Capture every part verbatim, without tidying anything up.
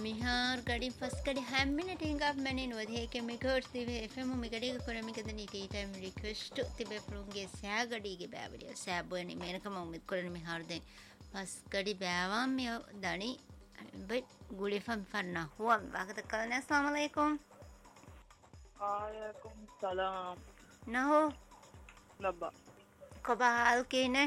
මිහාර් ගඩි ෆස් ගඩි හැම්මින ටිංගක් මැනින් වදේක මිකෝට් තිබේ එෆෙම මිගඩික කරමිකදනි ටීටයිම් රික්වෙස්ට් තිබේ පුරුන්ගේ සෑ ගඩිගේ බෑවලිය සෑබොයනි මේනකම උමිත් කරන මිහාර්දෙන් ෆස් ගඩි බෑවාම් මිය දනි බයි ගුලිෆම් ෆන්න හුවම් වගත කලන අස්ලාම අලයිකුම් वालेकुम सलाम नहो लब्बा කොබා හාල් කීනේ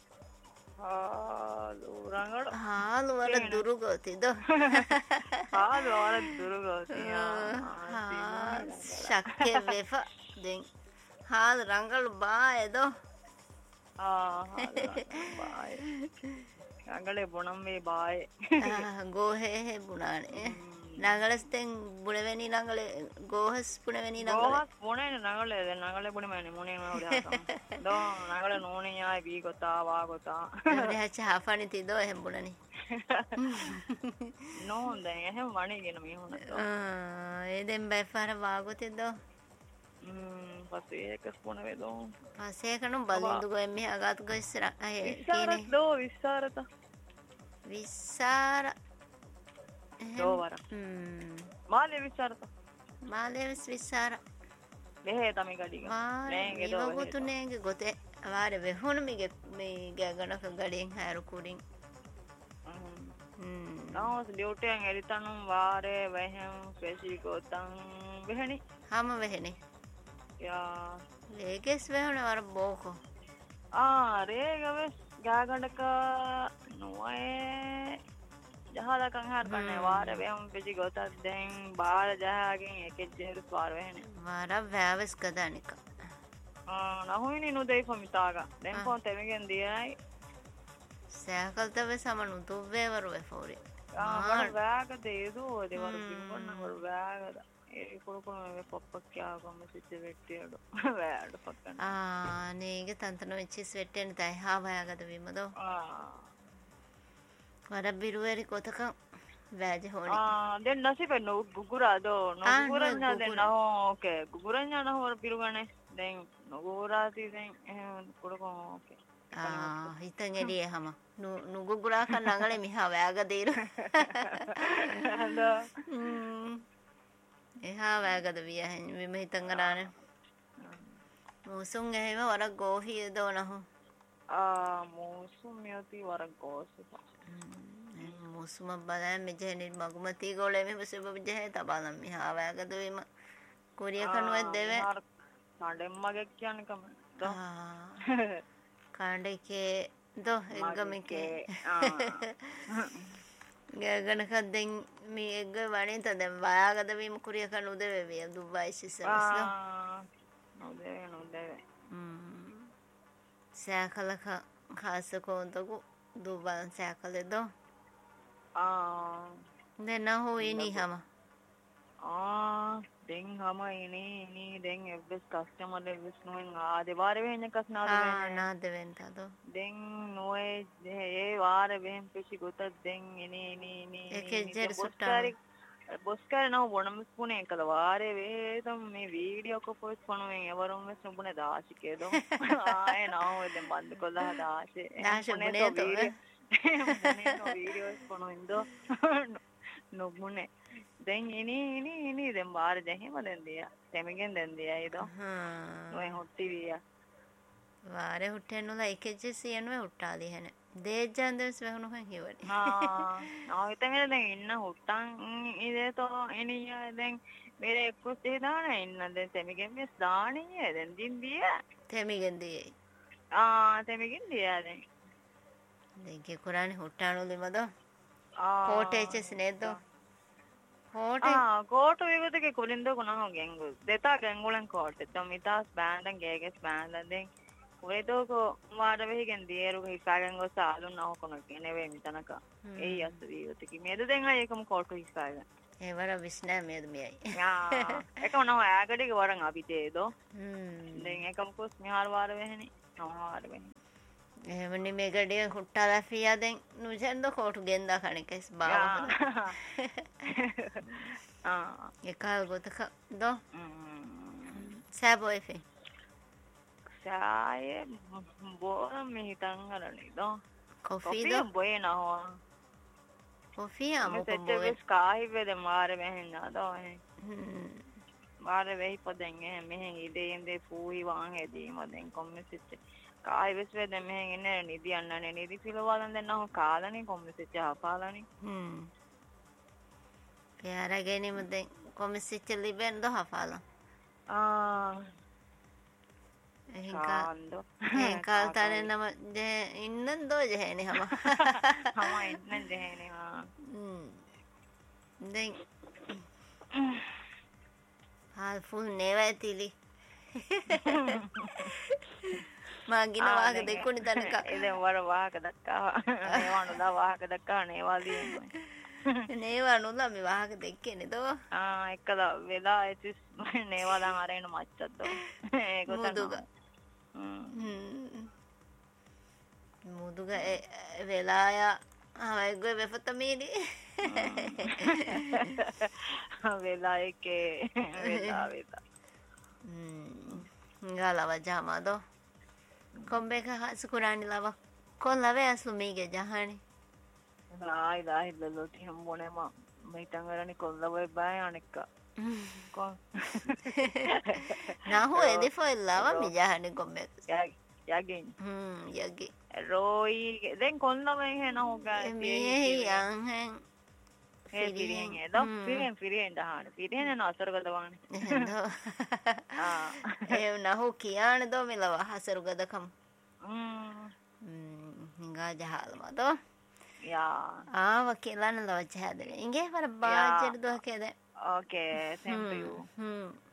हालो रंगड़ හාල් වල දුරු ගොතිද हालो वाला दुरु गौती හාල් ශක්කේ වෙෆ දෙන් හාල් රංගල් බායද हाँ हालो बाय रंगड़े बुनम में बाय ගෝහේ හේ බුණානේ නගලස්තෙන් බුණවෙනි නගල ගෝහස් පුණවෙනි නගල ගෝහස් පුණේ නගල නගල පුණේ මනේ මුනේ නෝඩා දෝ නගල නෝනේ ආයි බී ගොතා වා ගොතා නේ හච හාෆනි තිදෝ එහෙම බුණනි නෝ දැන් එහෙම වණේ ගෙන මේ හොන ආ ඒ දෙන් බයිෆාර වා ගොතෙදෝ ම් පස්සේ එකස් පුණ වේදෝ පස්සේ කනු බලින්දු ගො එම්මි අගාතු ගො ඉස්සර අහේ කීනේ දෝ විස්සාරත විස්සාර දෝ වර ම් මාලේ විස්සාරත මාලේස් විස්සාර මෙහෙ තමයි ගඩිග නේගේ දෝ ගොතුනේගේ ගොතේ වාර වෙහුණු මිගේ මේ ගගනක ගඩෙන් හැරු කුරින් ම් නෝස් ඩියුටියෙන් එරිතනුම් වාරේ වෙහෙම් පෙසි ගොතන් වෙහෙනි හැම වෙහෙනේ යා ලේකස් වෙහුණ වර බෝකෝ ආ රේගවෙ ගාගඩක නොයේ ජහලකන් හර් කන්නේ වාර වෙහම් පෙසි ගොතක් දැන් බාල ජහගෙන් එකෙක් ජෙරු ස්වාර වෙහෙනේ වාර වැවස් කදානික ආ නහොයිනි නුදේ ෆමිතාගා දැන් ෆෝන් තෙමගෙන් දියයි සෑකල්තව සමනු තුව්වේවරු වෙෆෝරි ආ වර වැග දේදු දෙවරු පින්කොන්න වර වැගද ඒ කොරකොන වේ පොප්පක් කියාගම සිට වෙට්ටියඩ වැඩ පක්කන ආ නේගේ තන්තන වෙච්චිස් වෙට්ටෙන් තයි හා වයාගද වීමදෝ ආ වර බිරුවරි කොතක වැජ හොනි ආ දැන් නසිබ නෝ ගුගුරා දෝ නෝ ගුගුරඤ්ඤා දැන් නෝ ඕකේ ගුගුරඤ්ඤා නෝ වර පිරුගනේ දැන් නෝගුරාති දැන් එහෙම කොරකොන ඕකේ ආ හිතන් එළියේ හැම නුගුගුරා කන් නංගලේ මිහා වෑග දේරු හඳ එහා වෑගද විය හෙන් විම හිතන් ගානේ මුසුන් එහෙම වර ගෝහිය දෝනහු ආ මුසුන් මියති වර ගෝසි මුසුම බලෑ මෙජෙනි මගුමති ගෝලේ මෙ බසබ විජේ තබානම් මිහා වෑගද විම කොරිය කනුවේ දෙවේ නඩෙම්මගේ කියන්නේ කම ආ කාණ්ඩකේ දෝ එංගමිකේ ගගනකද්දෙන් මේ එග්ග වණිත දැන් වයාගද වීම කුරිය කන උදෙවේ දුබයි සිසමස්ල නොදේ නොදේ ම් සෑකලක කාසකොන්තකු දුබන් සෑකලෙදෝ ආ දැන් හොයිනි හැම ආ දෙන් හම ඉනේ ඉනේ දැන් එවස් කස්ටමර් එවස් නොෙන් ආදේ වාර වෙන්න කස් නාද ආ නාද වෙන්තදෝ දැන් නොයේ ඒ වාර වෙන් පිසි ගොත දැන් ඉනේ ඉනේ ඉනේ එකෙජර් සුට්ටාරි බොස්කාර නෝ වොනම ස්පුනේ කල වාරේ වේතම් මේ වීඩියෝ කො පොස් පොනුවෙන් එවරුම් වෙස් නුබුනේ දාශිකේ දෝ ආයේ නෝ දැන් බන්ද කොල්ලා දාශේ දාශේ බුනේ තෝ මුනේ නෝ වීඩියෝස් පොනුවෙන්දෝ නුබුනේ දැන් ඉනේ ඉනේ ඉනේ දැන් බාර දැන් එහෙම දැන් දියා තෙමගෙන් දැන් දියා ඒදෝ නොය හොට්ටි වියා වාරේ හුට්ටෙන් නුලා එකෙජ් සියනුවේ හුට්ටාලි හැන දේජ්ජන් දෙස් වෙහුණු හෙන් හිවරි ආ ආ හිතගෙන දැන් ඉන්න හුට්ටන් ඉදේ තෝ එනියා දැන් මෙරේ එක්කුස් දාන ඉන්න දැන් තෙමගෙන් මෙස් දාණියේ දැන් දින් දියා තෙමගෙන් දියේ ආ තෙමගෙන් දියා දැන් දැන් කේ කුරානේ හුට්ටානු ලිමදෝ ආ ಕೋಟೆಚಸ್ ನೇದೋ ಕೋಟೆ ಆ ಕೋಟು ಇವತ್ತಿಗೆ ಕುಲಿಂದ ಗುಣಹ ಗೆಂಗು ದೇತಾ ಗೆಂಗುಳನ್ ಕೋಟೆ ತಮಿತಾಸ್ ಬ್ಯಾಂಡನ್ ಗೆಗೆಸ್ ಬ್ಯಾಂಡನ್ ವೇದೋಕೋ ಮಾರವೆಹಿಗೆನ್ ದಿಯರು ಹಿಸಾಗೆಂಗೋ ಸಾಲು ನಾವು ಕೊನಕೆ ನೆವೆ ಮಿತನಕ ಏಯ್ ಅಸ್ರಿ ಇವತ್ತಿಗೆ ಮೇದು ದೆಂಗ ಏಕಂ ಕೋಟು ಹಿಸಾಗ ಏವರ ವಿಸ್ನಾ ಮೇದು ಮೇಯೈ ಯಾ ಏಕಂ ನಾವು ಆಗಡಿಗೆ ವರಂ ಅಬಿತೇದೋ ಹ್ಮ್ ದೆಂ ಏಕಂ ಕೋಸ್ ಮಿಹಾರ್ ವಾರವೆಹಿನಿ ನಾವು ವಾರವೆಹಿನಿ එවනි මේ ගඩිය හුට්ටාලා ෆියා දැන් නුජෙන්ද කෝටු ගෙන්දා කණකස් බාව ආ එකල් ගොතක දෝ සෑබොයි ෆේ සායේ බෝ මේ හිතන් අරනේ දෝ කොෆී දෝ බොේ නෝ Confiamo con Se voi. ves kai vede mare mehin nada he. Mare vehi poden eh mehin ide inde fui wan he di moden komme sitte. Kai ves vede mehin inne nidi annane nidi pilowalan denna ho kalani komme sitte hapalani. Hmm. Piara geni moden komme sitte libendo hafala. Ah. Ehinka. Chando. Ehinka tane nama je innan do je heni hama. Hama innan je heni ha. Hmm. Den hal full neva tili. Magina waga dekuni tanaka. Iden wara waga dakka. Nevanu da waga dakka nevali. Neva nulla mi waga dekkene do. Ah ekkada vela etis neva dan arena maccaddo. Muduga. Hmm. Muduga velaya ama gue befatamini. Vela eke vela vela. Hmm. Ngala wajama do. Kombe ka sukurani lava. Kon lave asumige jahani. Lai lai lelo ti hambone ma mai tangarani kolla vai bai anekka. Kon. Na ho ede foi lava mi jahani kombe. Yag yagin. Hmm yagi. Roi den kolla vai he na hoga. Mi yang hen. He pirihen edo pirihen pirihen dahan pirihen na asar gadawan. Ah. E na ho kiyan do mi lava hasar gadakam. Hmm. Hmm hinga jahal ma do. Ya. Ah, wakilana lava jahadre. Inge para bajer do kede. Okay, thank you. Hmm.